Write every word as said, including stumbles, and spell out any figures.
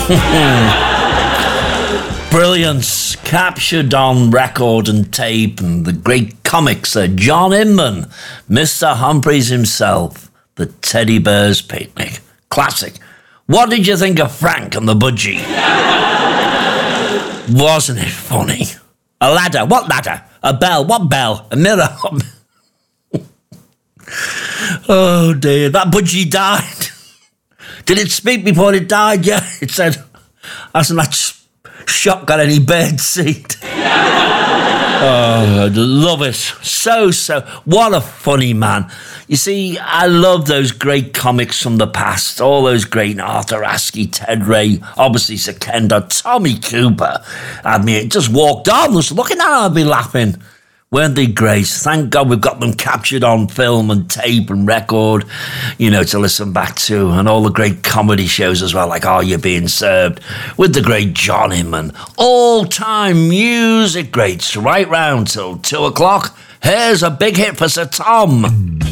Brilliance captured on record and tape, and the great comics are John Inman, Mister Humphreys himself, the Teddy Bear's Picnic. Classic. What did you think of Frank and the Budgie? Wasn't it funny? A ladder. What ladder? A bell. What bell? A mirror. Oh dear, that budgie died. Did it speak before it died? Yeah, it said, hasn't that sh- shot got any bird seed? Oh, I love it. So, so, what a funny man. You see, I love those great comics from the past, all those great Arthur Askey, Ted Ray, obviously Sir Kenda, Tommy Cooper. I mean, just walked on, just looking at it, I'd be laughing. Weren't they great? Thank God we've got them captured on film and tape and record, you know, to listen back to. And all the great comedy shows as well, like Are You Being Served? With the great John Inman. All-time music greats right round till two o'clock. Here's a big hit for Sir Tom.